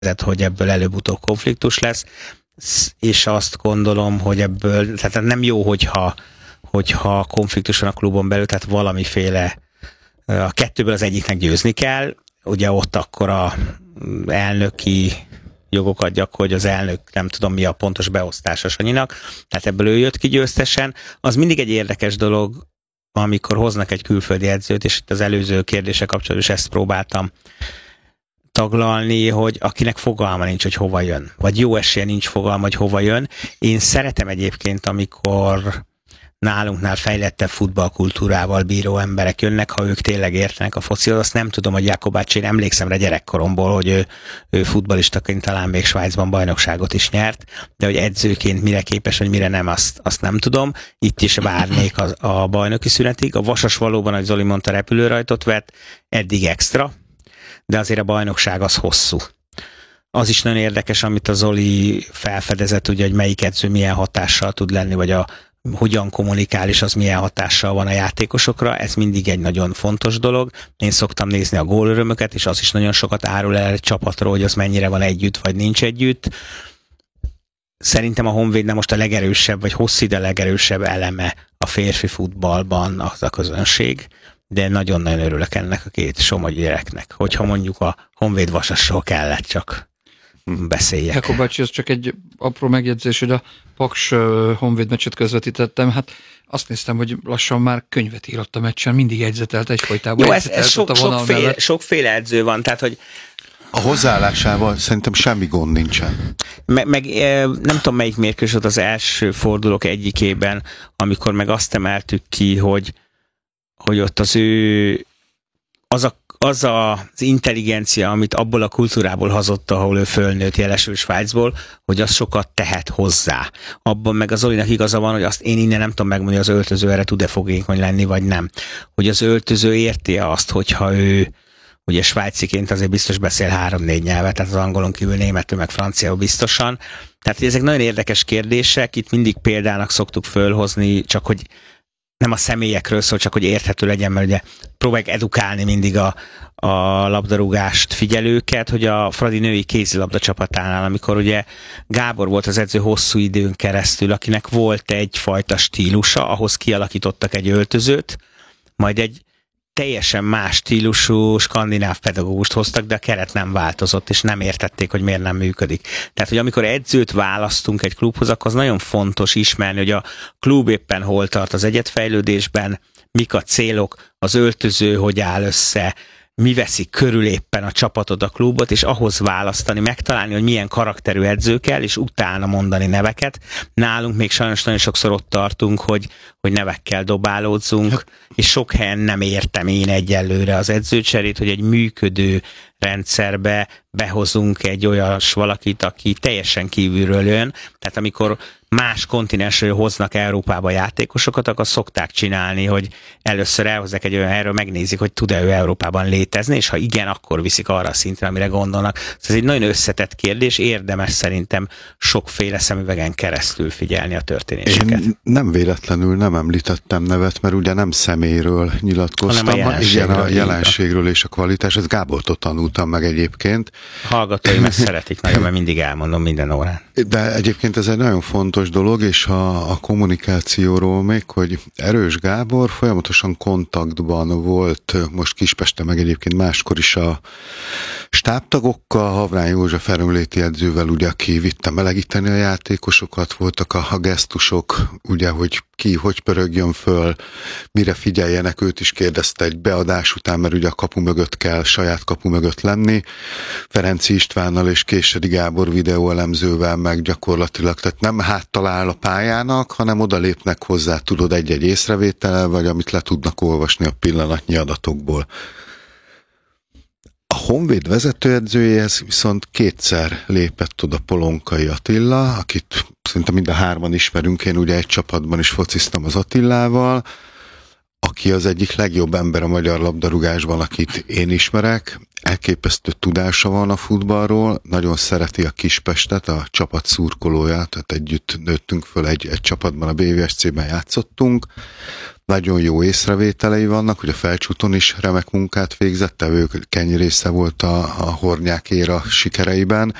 hogy ebből előbb-utóbb konfliktus lesz, és azt gondolom, hogy ebből, tehát nem jó, hogyha konfliktus van a klubon belül, tehát valamiféle, a kettőből az egyiknek győzni kell, ugye ott akkor a elnöki jogokat gyakorol, hogy az elnök nem tudom mi a pontos beosztása Sanyinak, tehát ebből ő jött ki győztesen. Az mindig egy érdekes dolog, amikor hoznak egy külföldi edzőt, és itt az előző kérdése kapcsolatban is ezt próbáltam taglalni, hogy akinek fogalma nincs, hogy hova jön. Vagy jó esélye nincs fogalma, hogy hova jön. Én szeretem egyébként, amikor nálunknál fejlettebb futballkultúrával bíró emberek jönnek, ha ők tényleg értenek a focihoz. Azt nem tudom, hogy Jakobács, én emlékszem rá gyerekkoromból, hogy ő futballistaként talán még Svájcban bajnokságot is nyert, de hogy edzőként mire képes, vagy mire nem, azt nem tudom. Itt is várnék a bajnoki szünetig. A Vasas valóban, ahogy Zoli mondta, repülőrajtot vett, eddig extra, de azért a bajnokság az hosszú. Az is nagyon érdekes, amit a Zoli felfedezett, ugye, hogy melyik edző milyen hatással tud lenni, vagy hogyan kommunikál, és az milyen hatással van a játékosokra. Ez mindig egy nagyon fontos dolog. Én szoktam nézni a gólörömöket, és az is nagyon sokat árul el egy csapatról, hogy az mennyire van együtt, vagy nincs együtt. Szerintem a Honvédnek most a legerősebb, vagy hosszú ide legerősebb eleme a férfi futballban az a közönség, de nagyon-nagyon örülök ennek a két somogyi gyereknek, hogyha mondjuk a Honvéd Vasasról kellett csak beszéljek. Jakub bácsi, az csak egy apró megjegyzés, hogy a Paks Honvéd meccset közvetítettem, hát azt néztem, hogy lassan már könyvet írott a meccsen, mindig jegyzetelt egyfolytában. Jó, ez sokféle edző van, tehát hogy a hozzáállásával szerintem semmi gond nincsen. Meg nem tudom, melyik mérkőzés volt az első fordulók egyikében, amikor meg azt emeltük ki, hogy ott az ő az intelligencia, amit abból a kultúrából hazott, ahol ő fölnőtt, jelesül Svájcból, hogy az sokat tehet hozzá. Abban meg az Zolinak igaza van, hogy azt én innen nem tudom megmondani, hogy az öltöző erre tud-e fogékony lenni, vagy nem. Hogy az öltöző érti azt, hogyha ő ugye svájciként azért biztos beszél 3-4 nyelvet, tehát az angolon kívül németül, meg franciául biztosan. Tehát ezek nagyon érdekes kérdések, itt mindig példának szoktuk fölhozni, csak hogy nem a személyekről szól, csak hogy érthető legyen, mert ugye próbáljuk edukálni mindig a labdarúgást figyelőket, hogy a Fradi női kézilabda csapatánál, amikor ugye Gábor volt az edző hosszú időn keresztül, akinek volt egyfajta stílusa, ahhoz kialakítottak egy öltözőt, majd egy teljesen más stílusú skandináv pedagógust hoztak, de a keret nem változott, és nem értették, hogy miért nem működik. Tehát, hogy amikor edzőt választunk egy klubhoz, akkor az nagyon fontos ismerni, hogy a klub éppen hol tart az egyetfejlődésben, mik a célok, az öltöző hogy áll össze, mi veszi körül éppen a csapatot, a klubot, és ahhoz választani, megtalálni, hogy milyen karakterű edző kell, és utána mondani neveket. Nálunk még sajnos nagyon sokszor ott tartunk, hogy nevekkel dobálódzunk, és sok helyen nem értem én egyelőre az edzőcserét, hogy egy működő rendszerbe behozunk egy olyas valakit, aki teljesen kívülről jön. Tehát amikor más kontinensről hoznak Európába játékosokat, akkor szokták csinálni, hogy először elhozzák egy olyan helyről, megnézik, hogy tud-e ő Európában létezni, és ha igen, akkor viszik arra a szintre, amire gondolnak. Ez egy nagyon összetett kérdés, érdemes szerintem sokféle szemüvegen keresztül figyelni a történéseket. Én nem véletlenül nem említettem nevet, mert ugye nem személyről nyilatkoztam, igen, a jelenségről és a kvalitás, ezt Gábortól tanultam meg egyébként. Hallgatóim ezt szeretik nagyon, mert mindig elmondom minden órán. De egyébként ez egy nagyon fontos dolog, és a kommunikációról még, hogy Erős Gábor folyamatosan kontaktban volt, most Kispesten, meg egyébként máskor is a stábtagokkal, Havrány József erőnléti edzővel, ugye, aki vitte melegíteni a játékosokat, voltak a gesztusok, ugye, hogy ki, hogy pörögjön föl, mire figyeljenek, őt is kérdezte egy beadás után, mert ugye a kapu mögött kell, saját kapu mögött lenni. Ferenci Istvánnal és Késsedi Gábor videóelemzővel meg gyakorlatilag, tehát nem háttal áll a pályának, hanem oda lépnek hozzá, tudod, egy-egy észrevétellel, vagy amit le tudnak olvasni a pillanatnyi adatokból. A Honvéd vezetőedzőjéhez viszont kétszer lépett oda Polonkai Attila, akit szerintem mind a hárman ismerünk, én ugye egy csapatban is fociztam az Attilával, aki az egyik legjobb ember a magyar labdarúgásban, akit én ismerek. Elképesztő tudása van a futballról, nagyon szereti a Kispestet, a csapat szurkolója, tehát együtt nőttünk föl egy csapatban, a BVSC-ben játszottunk. nagyon jó észrevételei vannak, hogy a Felcsúton is remek munkát végzett, tevőkenyrésze volt a Hornyák éra sikereiben,